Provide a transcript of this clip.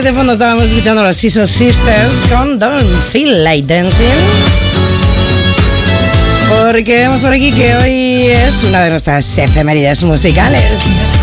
de fondo estábamos escuchando a los Scissor Sisters con Don't Feel Like Dancing. Porque vemos por aquí que hoy es una de nuestras efemérides musicales.